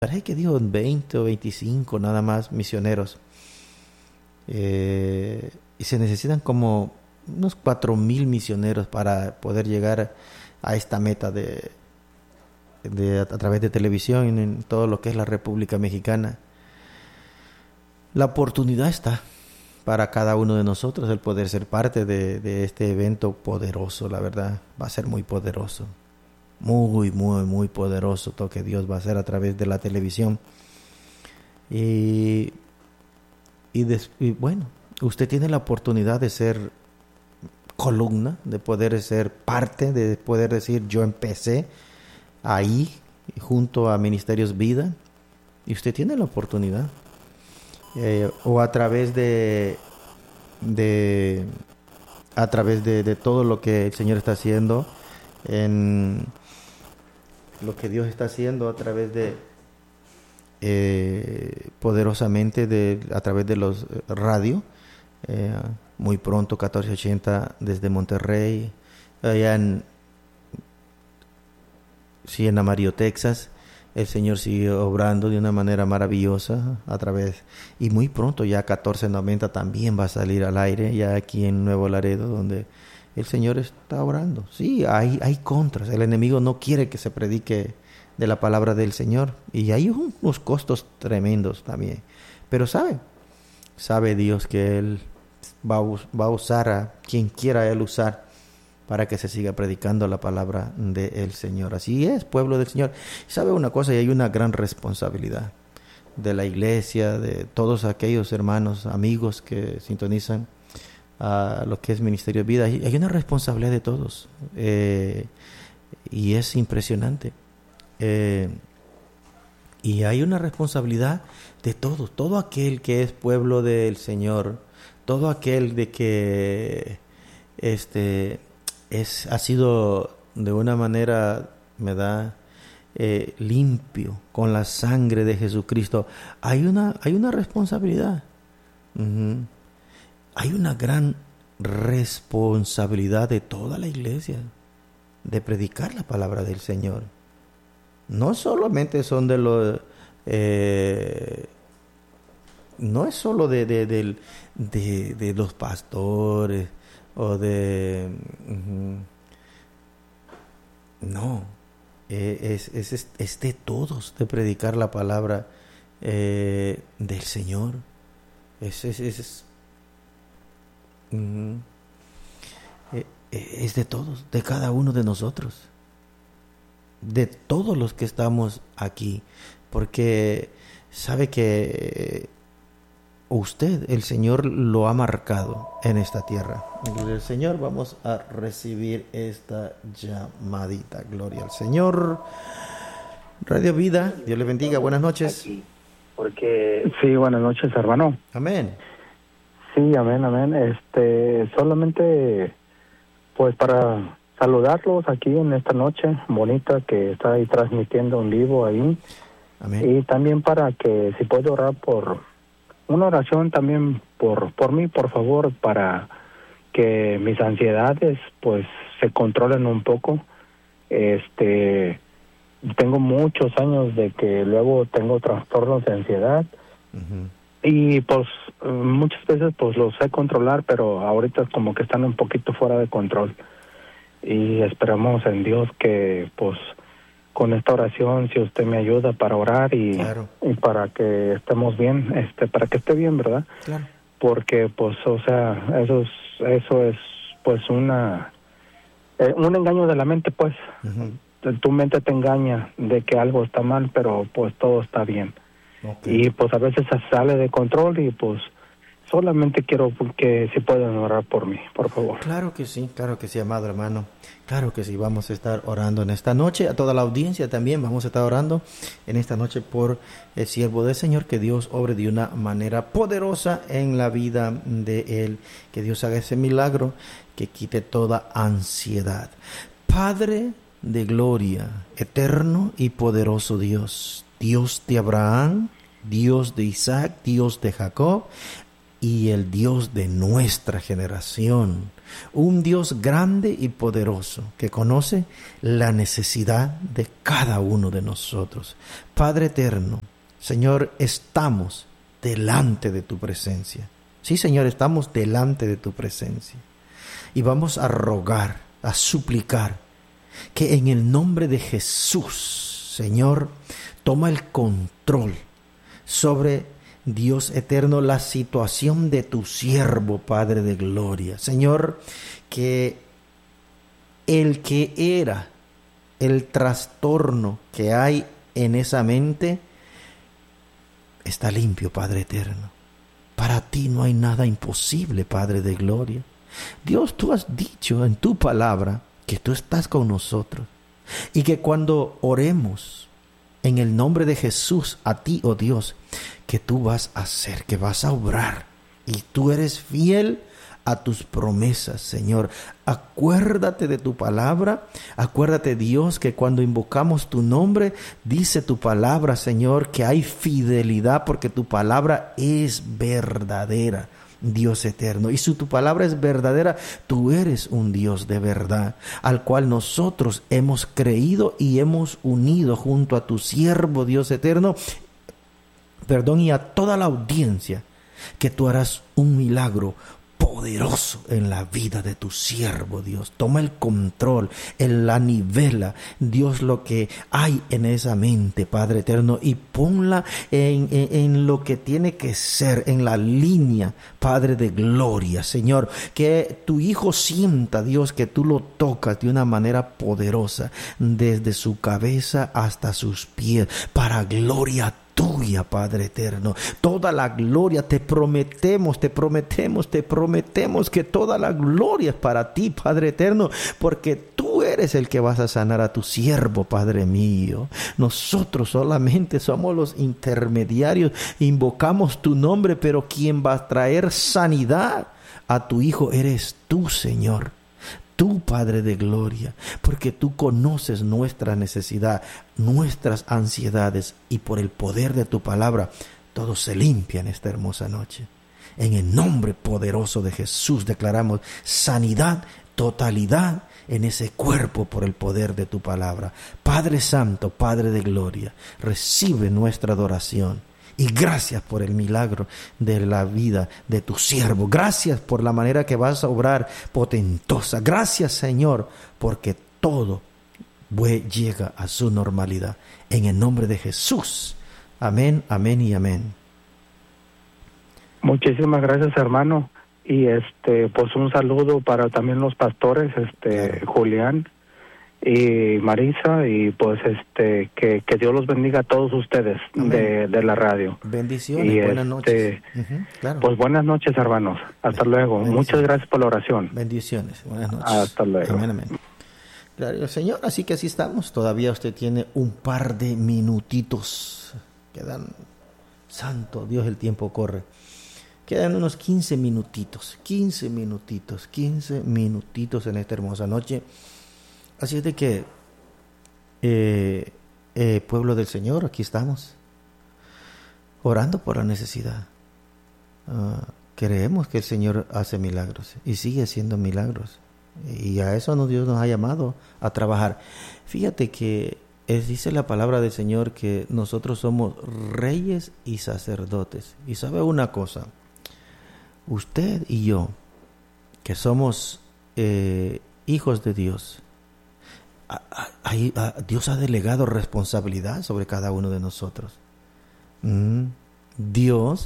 parece que dijo 20 o 25 nada más misioneros. Y se necesitan como unos 4,000 misioneros para poder llegar a esta meta a través de televisión en todo lo que es la República Mexicana. La oportunidad está para cada uno de nosotros el poder ser parte de este evento poderoso. La verdad, va a ser muy poderoso, muy, muy, muy poderoso todo que Dios va a hacer a través de la televisión. Y bueno, usted tiene la oportunidad de ser columna, de poder ser parte, de poder decir yo empecé ahí junto a Ministerios Vida, y usted tiene la oportunidad, o a través de todo lo que el Señor está haciendo, en lo que Dios está haciendo a través de poderosamente a través de los radio, muy pronto 1480 desde Monterrey, allá en Amarillo, Texas. El Señor sigue obrando de una manera maravillosa a través, y muy pronto ya 1490 también va a salir al aire, ya aquí en Nuevo Laredo, donde el Señor está obrando. Sí, hay contras, el enemigo no quiere que se predique de la palabra del Señor, y hay unos costos tremendos también, pero sabe Dios que Él va a usar a quien quiera Él usar para que se siga predicando la palabra del Señor. Así es, pueblo del Señor. ¿Sabe una cosa? Y hay una gran responsabilidad de la iglesia, de todos aquellos hermanos, amigos que sintonizan a lo que es Ministerio de Vida. Hay una responsabilidad de todos, y es impresionante. Y hay una responsabilidad de todos, todo aquel que es pueblo del Señor, todo aquel de que ha sido de una manera, limpio con la sangre de Jesucristo. Hay una responsabilidad. Uh-huh. Hay una gran responsabilidad de toda la iglesia de predicar la palabra del Señor. No solamente son de los no es solo de los pastores o no, es de todos, de predicar la palabra del Señor. Es de todos, de cada uno de nosotros, de todos los que estamos aquí, porque sabe que usted, el Señor lo ha marcado en esta tierra. Gloria al Señor. Vamos a recibir esta llamadita. Gloria al Señor. Radio Vida, Dios le bendiga. Buenas noches. Porque sí, buenas noches, hermano. Amén. Sí, amén. Solamente pues para saludarlos aquí en esta noche bonita que está ahí transmitiendo en vivo ahí. Amén. Y también para que si puedo orar por una oración también por mí, por favor, para que mis ansiedades pues se controlen un poco. Tengo muchos años de que luego tengo trastornos de ansiedad. Uh-huh. Y pues muchas veces pues los sé controlar, pero ahorita como que están un poquito fuera de control. Y esperamos en Dios que pues con esta oración, si usted me ayuda para orar y para que estemos bien, para que esté bien, ¿verdad? Claro. Porque pues, o sea, eso es pues un engaño de la mente, pues. Uh-huh. Tu mente te engaña de que algo está mal, pero pues todo está bien. Okay. Y pues a veces sale de control y pues solamente quiero que si pueden orar por mí, por favor. Claro que sí, amado hermano. Claro que sí, vamos a estar orando en esta noche. A toda la audiencia también vamos a estar orando en esta noche por el siervo del Señor. Que Dios obre de una manera poderosa en la vida de él. Que Dios haga ese milagro que quite toda ansiedad. Padre de gloria, eterno y poderoso Dios, Dios de Abraham, Dios de Isaac, Dios de Jacob, y el Dios de nuestra generación. Un Dios grande y poderoso que conoce la necesidad de cada uno de nosotros. Padre eterno, Señor, estamos delante de tu presencia. Sí, Señor, estamos delante de tu presencia. Y vamos a rogar, a suplicar, que en el nombre de Jesús, Señor, toma el control sobre Dios eterno, la situación de tu siervo, Padre de gloria. Señor, que el que era el trastorno que hay en esa mente está limpio, Padre eterno. Para ti no hay nada imposible, Padre de gloria. Dios, tú has dicho en tu palabra que tú estás con nosotros y que cuando oremos en el nombre de Jesús a ti, oh Dios, que tú vas a hacer, que vas a obrar, y tú eres fiel a tus promesas, Señor. Acuérdate de tu palabra, acuérdate, Dios, que cuando invocamos tu nombre, dice tu palabra, Señor, que hay fidelidad porque tu palabra es verdadera, Dios eterno. Y si tu palabra es verdadera, tú eres un Dios de verdad, al cual nosotros hemos creído y hemos unido junto a tu siervo, Dios eterno, y a toda la audiencia, que tú harás un milagro poderoso en la vida de tu siervo, Dios. Toma el control, la nivela, Dios, lo que hay en esa mente, Padre eterno, y ponla en lo que tiene que ser, en la línea, Padre de gloria, Señor. Que tu Hijo sienta, Dios, que tú lo tocas de una manera poderosa, desde su cabeza hasta sus pies, para gloria tuya, Padre eterno. Toda la gloria te prometemos que toda la gloria es para ti, Padre eterno, porque tú eres el que vas a sanar a tu siervo, Padre mío. Nosotros solamente somos los intermediarios, invocamos tu nombre, pero quien va a traer sanidad a tu Hijo eres tú, Señor. Tú, Padre de gloria, porque tú conoces nuestra necesidad, nuestras ansiedades, y por el poder de tu palabra, todo se limpia en esta hermosa noche. En el nombre poderoso de Jesús declaramos sanidad, totalidad en ese cuerpo por el poder de tu palabra. Padre Santo, Padre de gloria, recibe nuestra adoración. Y gracias por el milagro de la vida de tu siervo. Gracias por la manera que vas a obrar potentosa. Gracias, Señor, porque todo llega a su normalidad. En el nombre de Jesús. Amén, amén y amén. Muchísimas gracias, hermano. Y pues un saludo para también los pastores, Julián y Marisa, y pues que Dios los bendiga a todos ustedes de la radio. Bendiciones, y buenas noches. Claro. Pues buenas noches, hermanos. Hasta luego. Muchas gracias por la oración. Bendiciones, buenas noches. Hasta luego. Amén, amén. Claro, Señor, así que así estamos. Todavía usted tiene un par de minutitos. Quedan, santo Dios, el tiempo corre. Quedan unos 15 minutitos en esta hermosa noche. Así es de que, pueblo del Señor, aquí estamos, orando por la necesidad. Creemos que el Señor hace milagros y sigue haciendo milagros. Y a eso Dios nos ha llamado a trabajar. Fíjate que dice la palabra del Señor que nosotros somos reyes y sacerdotes. Y sabe una cosa, usted y yo, que somos hijos de Dios, Dios ha delegado responsabilidad sobre cada uno de nosotros. Dios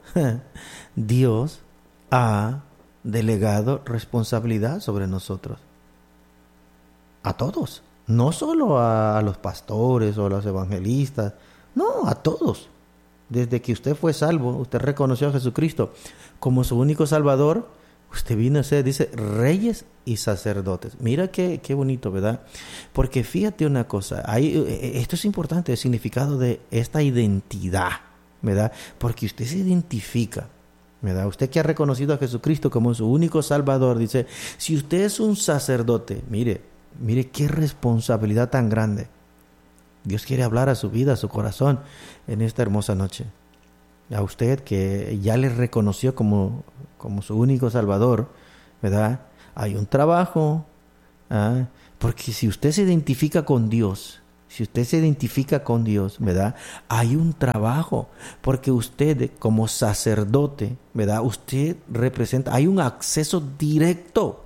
ha delegado responsabilidad sobre nosotros. A todos. No solo a los pastores o a los evangelistas. No, a todos. Desde que usted fue salvo, usted reconoció a Jesucristo como su único Salvador, usted vino a ser, dice, reyes y sacerdotes. Mira qué bonito, ¿verdad? Porque fíjate una cosa, esto es importante, el significado de esta identidad, ¿verdad? Porque usted se identifica, ¿verdad? Usted que ha reconocido a Jesucristo como su único Salvador, dice, si usted es un sacerdote, mire qué responsabilidad tan grande. Dios quiere hablar a su vida, a su corazón, en esta hermosa noche. a usted que ya le reconoció como su único Salvador, ¿verdad? Hay un trabajo, porque si usted se identifica con Dios, ¿verdad? Hay un trabajo, porque usted como sacerdote, ¿verdad? Usted representa, hay un acceso directo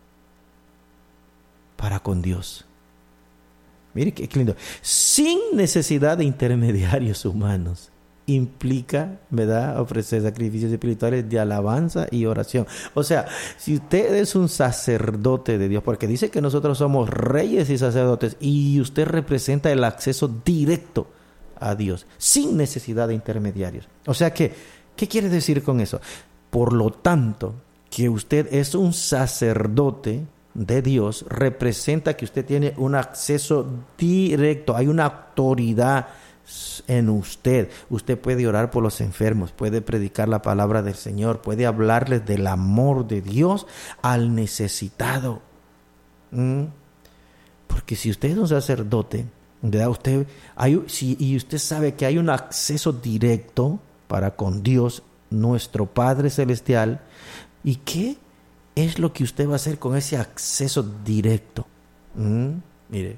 para con Dios. Mire qué lindo. Sin necesidad de intermediarios humanos. Implica, ¿verdad?, ofrecer sacrificios espirituales de alabanza y oración. O sea, si usted es un sacerdote de Dios, porque dice que nosotros somos reyes y sacerdotes, y usted representa el acceso directo a Dios, sin necesidad de intermediarios. O sea que, ¿qué quiere decir con eso? Por lo tanto, que usted es un sacerdote de Dios, representa que usted tiene un acceso directo, hay una autoridad en usted. Usted puede orar por los enfermos, puede predicar la palabra del Señor, puede hablarles del amor de Dios al necesitado. Porque si usted es un sacerdote, ¿verdad? Y usted sabe que hay un acceso directo para con Dios, nuestro Padre Celestial, ¿y qué es lo que usted va a hacer con ese acceso directo? Mire,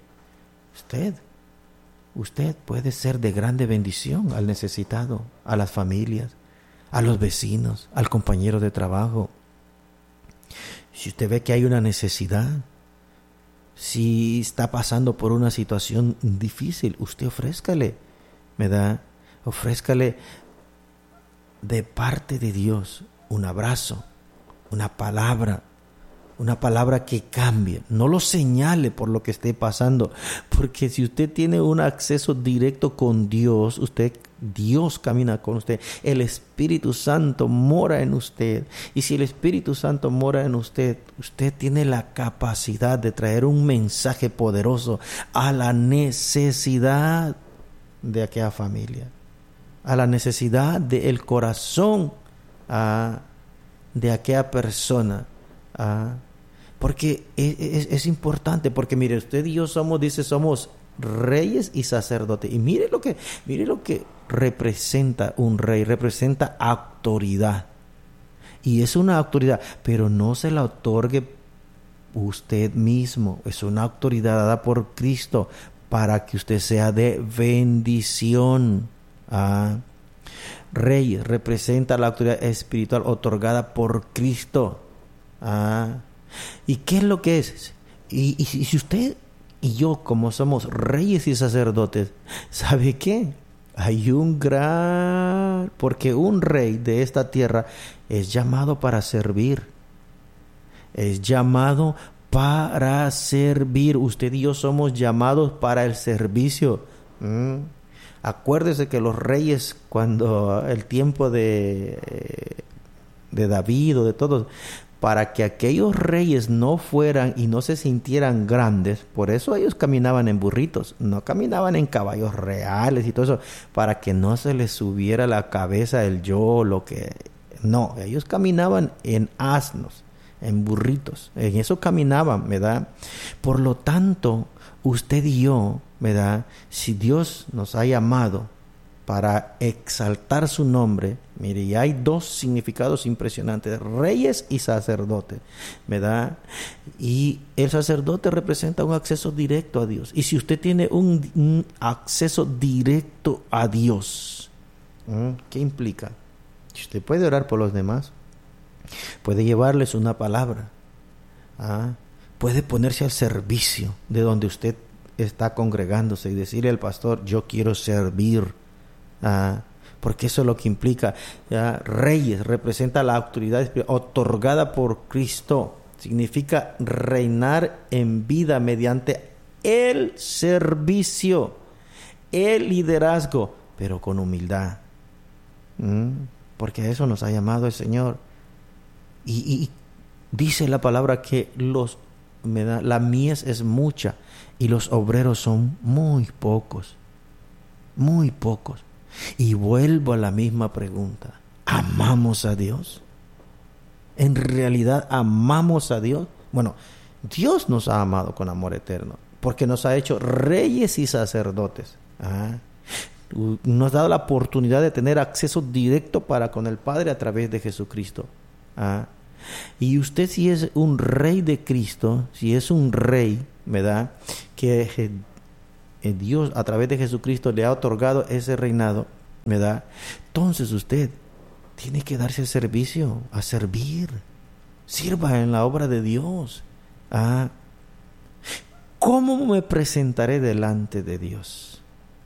usted puede ser de grande bendición al necesitado, a las familias, a los vecinos, al compañero de trabajo. Si usted ve que hay una necesidad, si está pasando por una situación difícil, usted ofrézcale, ¿verdad? Ofrézcale de parte de Dios un abrazo, una palabra que cambie. No lo señale por lo que esté pasando, porque si usted tiene un acceso directo con Dios, Dios camina con usted, el Espíritu Santo mora en usted, y si el Espíritu Santo mora en usted, usted tiene la capacidad de traer un mensaje poderoso a la necesidad de aquella familia, a la necesidad del corazón de aquella persona. Porque es importante, porque mire, usted y yo somos reyes y sacerdotes. Y mire lo que representa un rey, representa autoridad. Y es una autoridad, pero no se la otorgue usted mismo. Es una autoridad dada por Cristo para que usted sea de bendición. Reyes representa la autoridad espiritual otorgada por Cristo. ¿Y qué es lo que es? Y si usted y yo, como somos reyes y sacerdotes, ¿sabe qué? Hay porque un rey de esta tierra es llamado para servir. Es llamado para servir. Usted y yo somos llamados para el servicio. Acuérdese que los reyes, cuando el tiempo de David o de todos, para que aquellos reyes no fueran y no se sintieran grandes, por eso ellos caminaban en burritos, no caminaban en caballos reales y todo eso, para que no se les subiera la cabeza no, ellos caminaban en asnos, en burritos, en eso caminaban, ¿verdad? Por lo tanto, usted y yo, ¿verdad? Si Dios nos ha llamado para exaltar su nombre, mire, y hay dos significados impresionantes: reyes y sacerdotes, ¿verdad? Y el sacerdote representa un acceso directo a Dios. Y si usted tiene un acceso directo a Dios, ¿qué implica? Usted puede orar por los demás, puede llevarles una palabra, puede ponerse al servicio de donde usted está congregándose y decirle al pastor: yo quiero servir. Porque eso es lo que implica. Reyes representa la autoridad otorgada por Cristo. Significa reinar en vida mediante el servicio, el liderazgo, pero con humildad. Porque a eso nos ha llamado el Señor. Y dice la palabra que la mies es mucha y los obreros son muy pocos. Muy pocos. Y vuelvo a la misma pregunta: ¿amamos a Dios? ¿En realidad amamos a Dios? Bueno, Dios nos ha amado con amor eterno, porque nos ha hecho reyes y sacerdotes. nos ha dado la oportunidad de tener acceso directo para con el Padre a través de Jesucristo. Y usted, si es un rey de Cristo, si es un rey, ¿verdad?, que Dios a través de Jesucristo le ha otorgado ese reinado, ¿verdad?, entonces usted tiene que darse el servicio, a servir. Sirva en la obra de Dios. ¿Cómo me presentaré delante de Dios?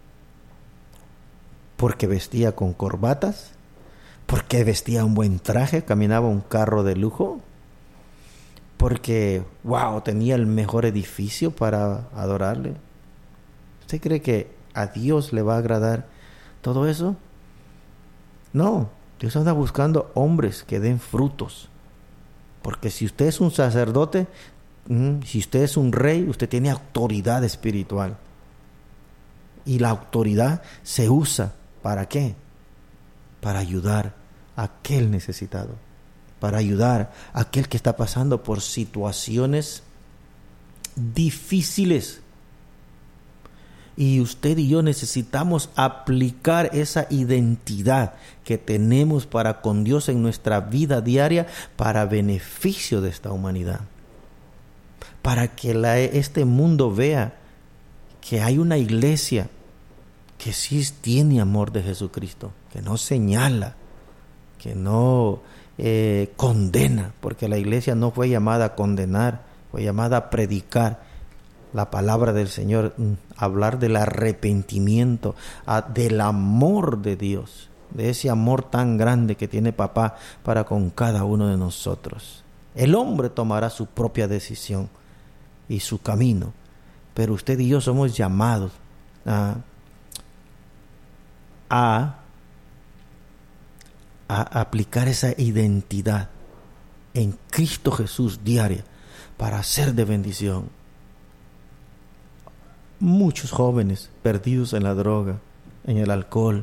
¿Porque vestía con corbatas? ¿Porque vestía un buen traje? ¿Caminaba un carro de lujo? ¿Porque, tenía el mejor edificio para adorarle? ¿Usted cree que a Dios le va a agradar todo eso? No, Dios anda buscando hombres que den frutos. Porque si usted es un sacerdote, si usted es un rey, usted tiene autoridad espiritual. Y la autoridad se usa, ¿para qué? Para ayudar a aquel necesitado, para ayudar a aquel que está pasando por situaciones difíciles. Y usted y yo necesitamos aplicar esa identidad que tenemos para con Dios en nuestra vida diaria para beneficio de esta humanidad. Para que este mundo vea que hay una iglesia que sí tiene amor de Jesucristo, que no señala, que no condena, porque la iglesia no fue llamada a condenar, fue llamada a predicar la palabra del Señor, hablar del arrepentimiento, del amor de Dios, de ese amor tan grande que tiene Papá para con cada uno de nosotros. El hombre tomará su propia decisión y su camino, pero usted y yo somos llamados a aplicar esa identidad en Cristo Jesús diaria para ser de bendición. Muchos jóvenes perdidos en la droga, en el alcohol,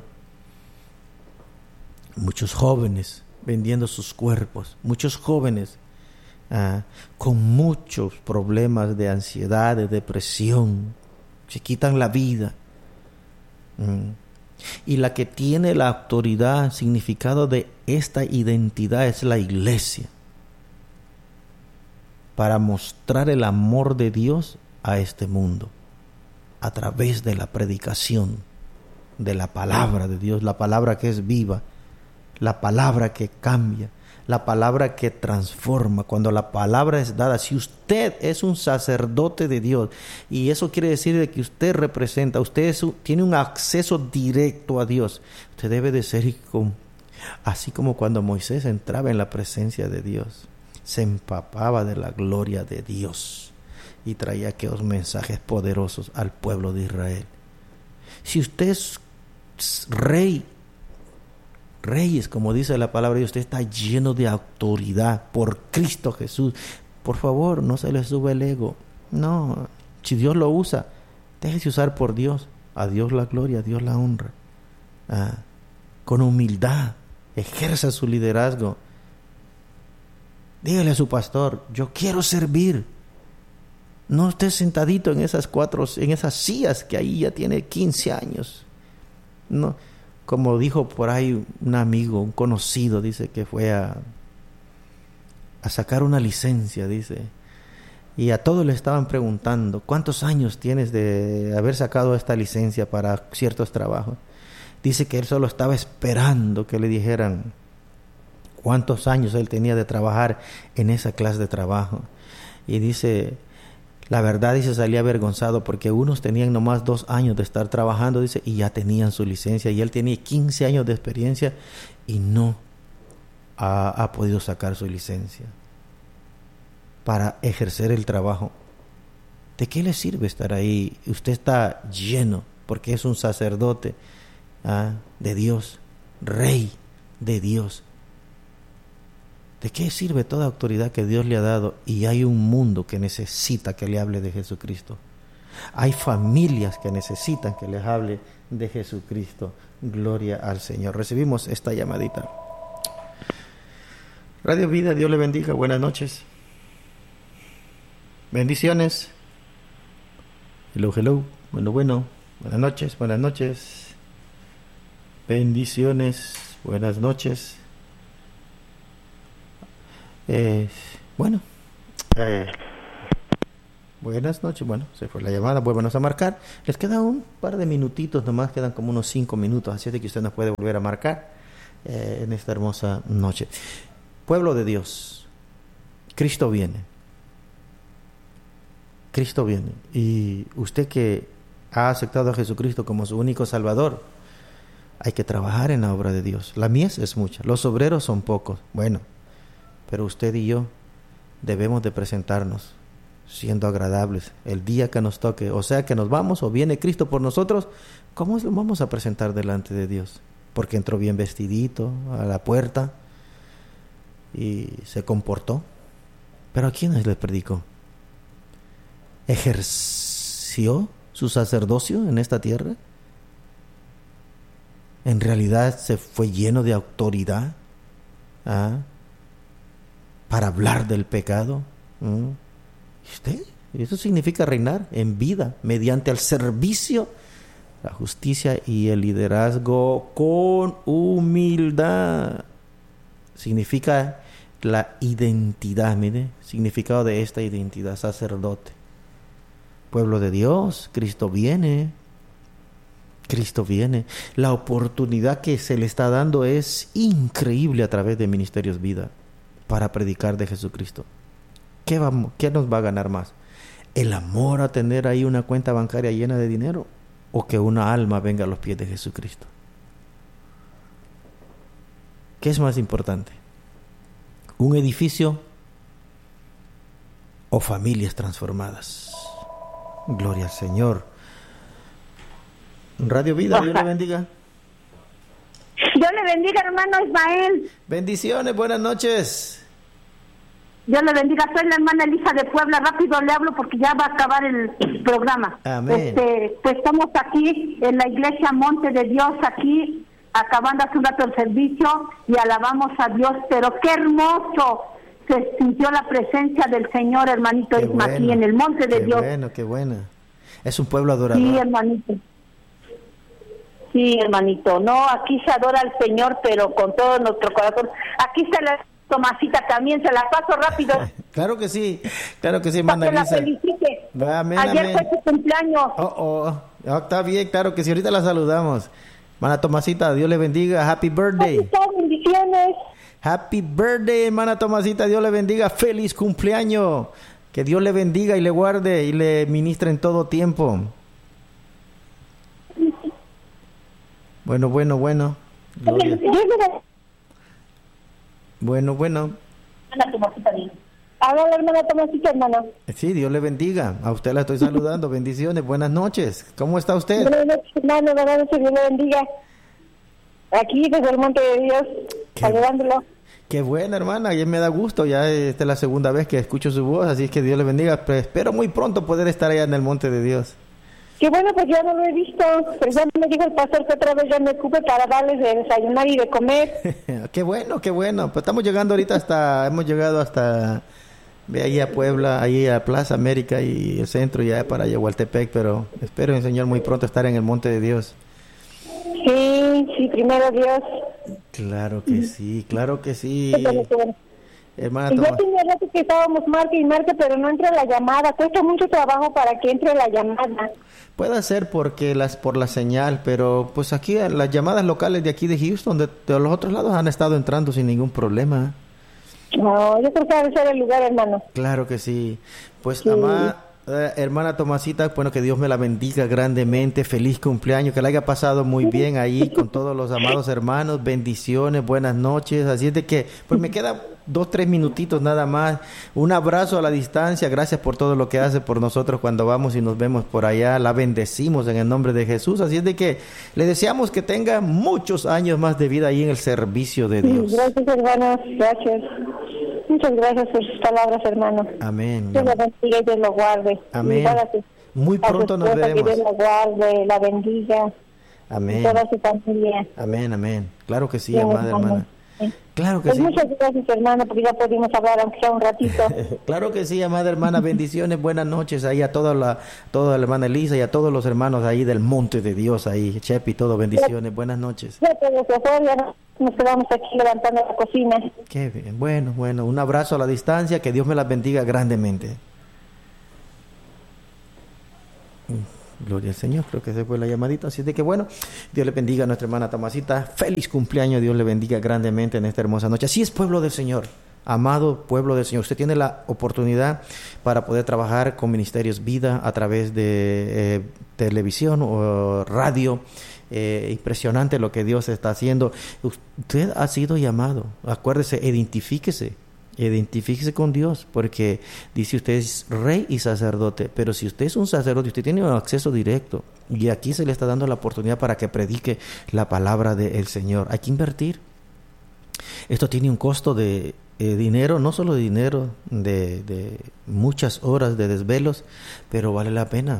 muchos jóvenes vendiendo sus cuerpos, muchos jóvenes con muchos problemas de ansiedad, de depresión, se quitan la vida. Y la que tiene la autoridad, significado de esta identidad es la iglesia, para mostrar el amor de Dios a este mundo a través de la predicación de la palabra de Dios, la palabra que es viva, la palabra que cambia, la palabra que transforma. Cuando la palabra es dada, si usted es un sacerdote de Dios, y eso quiere decir que usted representa, tiene un acceso directo a Dios, usted debe de ser así como cuando Moisés entraba en la presencia de Dios, se empapaba de la gloria de Dios y traía aquellos mensajes poderosos al pueblo de Israel. Si usted es reyes, como dice la palabra de Dios, usted está lleno de autoridad por Cristo Jesús. Por favor, no se le sube el ego. No, si Dios lo usa, déjese usar por Dios. A Dios la gloria, a Dios la honra. Con humildad, ejerza su liderazgo. Dígale a su pastor, yo quiero servir. No esté sentadito en esas sillas que ahí ya tiene 15 años. No, como dijo por ahí un amigo, un conocido, dice que fue a sacar una licencia, dice. Y a todos le estaban preguntando, ¿cuántos años tienes de haber sacado esta licencia para ciertos trabajos? Dice que él solo estaba esperando que le dijeran cuántos años él tenía de trabajar en esa clase de trabajo. Y dice, la verdad, dice, salía avergonzado porque unos tenían nomás 2 años de estar trabajando, dice, y ya tenían su licencia, y él tenía 15 años de experiencia y no ha podido sacar su licencia para ejercer el trabajo. ¿De qué le sirve estar ahí? Usted está lleno porque es un sacerdote de Dios, rey de Dios. ¿De qué sirve toda autoridad que Dios le ha dado? Y hay un mundo que necesita que le hable de Jesucristo. Hay familias que necesitan que les hable de Jesucristo. Gloria al Señor. Recibimos esta llamadita. Radio Vida, Dios le bendiga. Buenas noches. Bendiciones. Hello, hello. Bueno. Buenas noches, buenas noches. Bendiciones, buenas noches. Bueno, buenas noches. Bueno, se fue la llamada, vuélvanos a marcar. Les queda un par de minutitos nomás, quedan como unos 5 minutos, así es de que usted nos puede volver a marcar en esta hermosa noche. Pueblo de Dios, Cristo viene. Cristo viene. Y usted que ha aceptado a Jesucristo como su único Salvador, hay que trabajar en la obra de Dios. La mies es mucha, los obreros son pocos. Bueno, pero usted y yo debemos de presentarnos siendo agradables el día que nos toque, o sea que nos vamos o viene Cristo por nosotros. ¿Cómo lo vamos a presentar delante de Dios? Porque entró bien vestidito a la puerta y se comportó. ¿Pero a quiénes les predicó? ¿Ejerció su sacerdocio en esta tierra? ¿En realidad se fue lleno de autoridad para hablar del pecado? ¿Y usted? Eso significa reinar en vida mediante el servicio, la justicia y el liderazgo con humildad. Significa la identidad, mire, significado de esta identidad: sacerdote, pueblo de Dios. Cristo viene. Cristo viene. La oportunidad que se le está dando es increíble a través de Ministerios Vida para predicar de Jesucristo. ¿Qué nos va a ganar más? ¿El amor a tener ahí una cuenta bancaria llena de dinero? ¿O que una alma venga a los pies de Jesucristo? ¿Qué es más importante? ¿Un edificio o familias transformadas? Gloria al Señor. Radio Vida, Dios le bendiga. Dios le bendiga, hermano Ismael. Bendiciones, buenas noches. Dios le bendiga, soy la hermana Elisa de Puebla. Rápido le hablo porque ya va a acabar el programa. Amén. Pues estamos aquí en la iglesia Monte de Dios, aquí acabando hace un rato el servicio y alabamos a Dios, pero qué hermoso se sintió la presencia del Señor, hermanito Ismael, aquí en el Monte de Dios. Qué bueno, qué bueno. Es un pueblo adorador. Sí, hermanito. Sí, hermanito. No, aquí se adora al Señor, pero con todo nuestro corazón. Aquí está la Tomasita también, se la paso rápido. Claro que sí, hermana Elisa. Para que la felicite. Amén, ayer amén. fue su cumpleaños. Está bien, claro que sí, ahorita la saludamos. Hermana Tomasita, Dios le bendiga, happy birthday. Bendiciones. Happy birthday, hermana Tomasita, Dios le bendiga, feliz cumpleaños. Que Dios le bendiga y le guarde y le ministre en todo tiempo. Bueno. Gloria. Bueno. A ver, hermana Tomasita, hermano. Sí, Dios le bendiga. A usted la estoy saludando. Bendiciones, buenas noches. ¿Cómo está usted? Buenas noches, hermano. Buenas noches, Dios le bendiga. Aquí desde el Monte de Dios, saludándolo. Qué buena, hermana. Ya me da gusto. Ya esta es la segunda vez que escucho su voz, así que Dios le bendiga. Pero espero muy pronto poder estar allá en el Monte de Dios. Qué bueno, pues ya no lo he visto. Pero ya me dijo el pastor que otra vez ya me ocupe para darles de desayunar y de comer. Qué bueno. Pues estamos llegando ahorita hemos llegado hasta ahí a Puebla, ahí a Plaza América y el centro, ya para Yagualtepec, pero espero en el Señor muy pronto estar en el Monte de Dios. Sí, primero Dios. Claro que sí. Qué bueno. Hermana Y Tomás. ya tenía rato que estábamos marque, pero no entra la llamada. Cuesta mucho trabajo para que entre la llamada. Puede ser por la señal, pero pues aquí las llamadas locales de aquí de Houston, de los otros lados, han estado entrando sin ningún problema. No, yo creo que debe ser el lugar, hermano. Claro que sí. Pues, Sí. hermana Tomasita, bueno, que Dios me la bendiga grandemente. Feliz cumpleaños, que la haya pasado muy bien ahí con todos los amados hermanos. Bendiciones, buenas noches. Así es de que, pues me quedan 2-3 minutitos nada más. Un abrazo a la distancia. Gracias por todo lo que hace por nosotros cuando vamos y nos vemos por allá. La bendecimos en el nombre de Jesús. Así es de que le deseamos que tenga muchos años más de vida ahí en el servicio de Dios. Gracias, hermanos. Gracias. Muchas gracias por sus palabras, hermano. Amén. Dios lo bendiga y Dios lo guarde. Amén. Y toda su- Muy a su pronto nos esposa, que veremos. Dios lo guarde, la bendiga. Amén. Y toda su familia. Amén. Claro que sí, Sí, amada hermano. hermana. Claro que pues sí. Muchas gracias, hermano, porque ya pudimos hablar aunque sea un ratito. Claro que sí, amada hermana, bendiciones, buenas noches ahí a toda la hermana Elisa y a todos los hermanos ahí del Monte de Dios, ahí, Chepi, todo, bendiciones, buenas noches. Ya todos afuera, nos quedamos aquí levantando la cocina. Qué bien, bueno, un abrazo a la distancia, que Dios me las bendiga grandemente. Gloria al Señor, creo que se fue la llamadita, así de que bueno, Dios le bendiga a nuestra hermana Tomasita, feliz cumpleaños, Dios le bendiga grandemente en esta hermosa noche. Así es, pueblo del Señor, amado pueblo del Señor, usted tiene la oportunidad para poder trabajar con Ministerios Vida a través de televisión o radio. Impresionante lo que Dios está haciendo. Usted ha sido llamado, acuérdese, identifíquese con Dios, porque dice usted es rey y sacerdote, pero si usted es un sacerdote, usted tiene un acceso directo, y aquí se le está dando la oportunidad para que predique la palabra del Señor. Hay que invertir. Esto tiene un costo de dinero, no solo de dinero, de muchas horas de desvelos, pero vale la pena.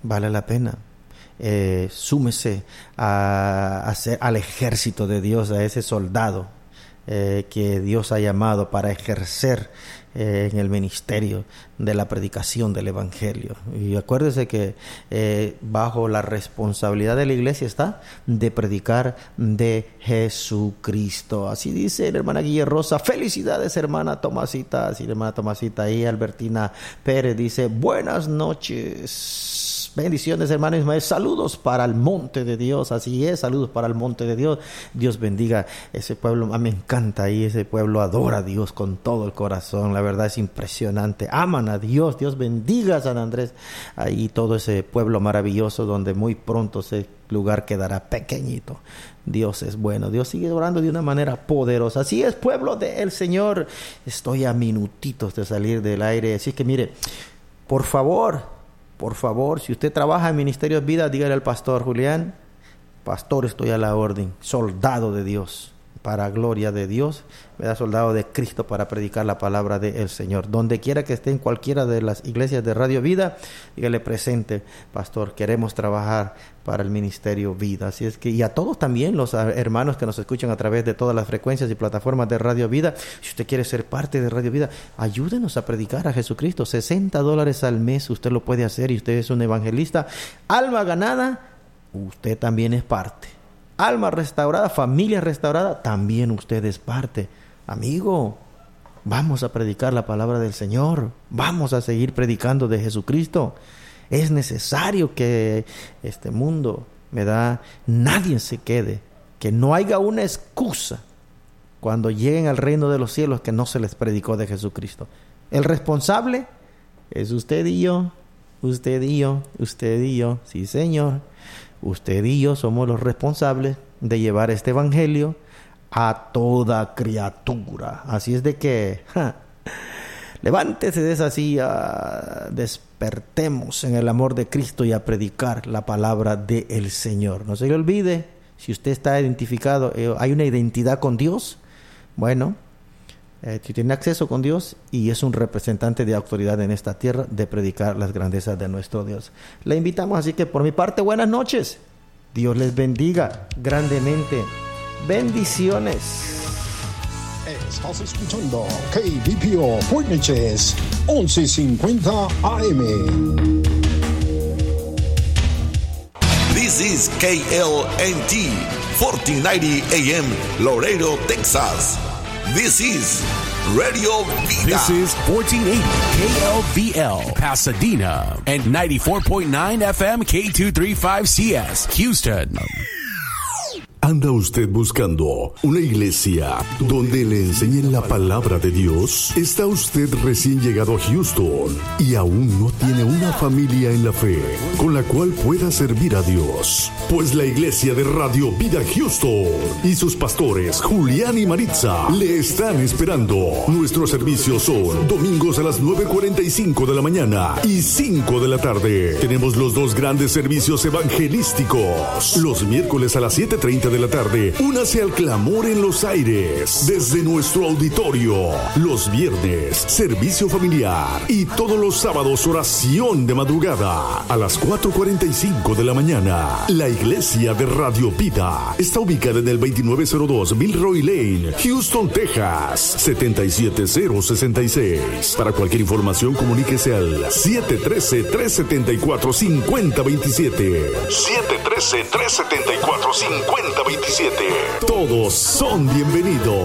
Súmese al ejército de Dios, a ese soldado que Dios ha llamado para ejercer en el ministerio de la predicación del Evangelio. Y acuérdese que bajo la responsabilidad de la iglesia está de predicar de Jesucristo. Así dice la hermana Guille Rosa. Felicidades, hermana Tomasita. Así la hermana Tomasita y Albertina Pérez dice buenas noches. Bendiciones, hermano Ismael. Saludos para el Monte de Dios. Así es, saludos para el Monte de Dios. Dios bendiga ese pueblo. Me encanta ahí. Ese pueblo adora a Dios con todo el corazón. La verdad es impresionante. Aman a Dios. Dios bendiga a San Andrés. Ahí todo ese pueblo maravilloso donde muy pronto ese lugar quedará pequeñito. Dios es bueno. Dios sigue orando de una manera poderosa. Así es, pueblo del Señor. Estoy a minutitos de salir del aire. Así que mire, por favor, si usted trabaja en Ministerios Vida, dígale al pastor Julián, pastor, estoy a la orden, soldado de Dios, para gloria de Dios, soldado de Cristo para predicar la palabra del Señor. Donde quiera que esté, en cualquiera de las iglesias de Radio Vida, dígale presente, pastor, queremos trabajar para el Ministerio Vida. Así es que, y a todos también los hermanos que nos escuchan a través de todas las frecuencias y plataformas de Radio Vida, si usted quiere ser parte de Radio Vida, ayúdenos a predicar a Jesucristo. $60 al mes usted lo puede hacer, y usted es un evangelista. Alma ganada, usted también es parte. Alma restaurada, familia restaurada, también usted es parte. Amigo, vamos a predicar la palabra del Señor, vamos a seguir predicando de Jesucristo. Es necesario que este mundo, nadie se quede, que no haya una excusa cuando lleguen al reino de los cielos que no se les predicó de Jesucristo. El responsable es usted y yo, sí señor. Usted y yo somos los responsables de llevar este evangelio a toda criatura. Así es de que levántese de esa silla, despertemos en el amor de Cristo y a predicar la palabra del Señor. No se le olvide, si usted está identificado, hay una identidad con Dios, bueno, si tiene acceso con Dios y es un representante de autoridad en esta tierra, de predicar las grandezas de nuestro Dios. Le invitamos, así que por mi parte, buenas noches. Dios les bendiga grandemente. Bendiciones. Estás escuchando KBPO Fuertes 1150 AM. This is KLNT 1490 AM Laredo, Texas. This is Radio Vida. This is 1480 KLVL Pasadena and 94.9 FM K235CS Houston. ¿Anda usted buscando una iglesia donde le enseñen la palabra de Dios? ¿Está usted recién llegado a Houston y aún no tiene una familia en la fe con la cual pueda servir a Dios? Pues la iglesia de Radio Vida Houston y sus pastores Julián y Maritza le están esperando. Nuestros servicios son domingos a las 9:45 de la mañana y 5 de la tarde. Tenemos los dos grandes servicios evangelísticos. Los miércoles a las 7:30 de de la tarde, únase al clamor en los aires desde nuestro auditorio. Los viernes, servicio familiar y todos los sábados, oración de madrugada a las 4:45 de la mañana. La iglesia de Radio Vida está ubicada en el 2902 Milroy Lane, Houston, Texas, 77066. Para cualquier información, comuníquese al 713-374-5027. 713-374-5027. Todos son bienvenidos.